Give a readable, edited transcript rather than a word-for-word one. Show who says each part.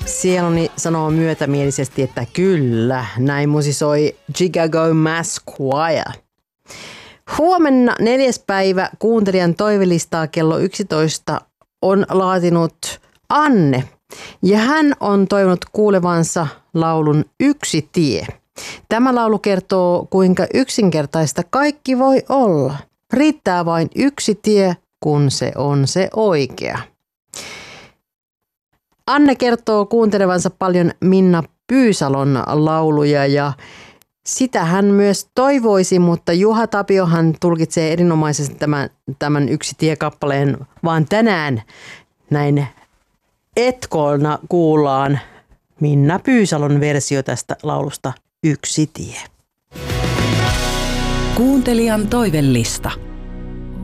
Speaker 1: Sieluni sanoo myötämielisesti, että kyllä, näin musisoi Chicago Mass Choir. Huomenna 4. päivä kuuntelijan toivelistaa kello 11 on laatinut Anne. Ja hän on toivonut kuulevansa laulun Yksi tie. Tämä laulu kertoo, kuinka yksinkertaista kaikki voi olla. Riittää vain yksi tie, kun se on se oikea. Anne kertoo kuuntelevansa paljon Minna Pyysalon lauluja ja sitä hän myös toivoisi, mutta Juha Tapiohan tulkitsee erinomaisesti tämän Yksi tie-kappaleen, vaan tänään näin etkoona kuullaan Minna Pyysalon versio tästä laulusta Yksi tie.
Speaker 2: Kuuntelijan toivelista.